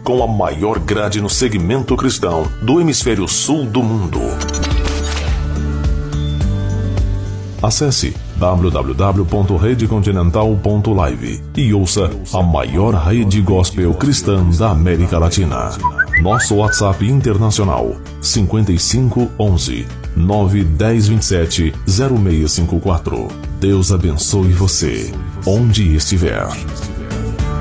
com a maior grade no segmento cristão do hemisfério sul do mundo. Acesse www.redecontinental.live e ouça a maior rede gospel cristã da América Latina. Nosso WhatsApp internacional 55 11 910 27 0654. Deus abençoe você, onde estiver.